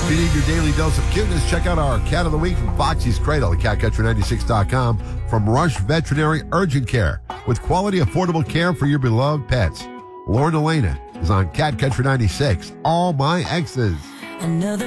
If you need your daily dose of cuteness, check out our Cat of the Week from Foxy's Cradle at CatCountry96.com from Rush Veterinary Urgent Care with quality, affordable care for your beloved pets. Lauren Elena is on Cat Country 96. All my exes. Another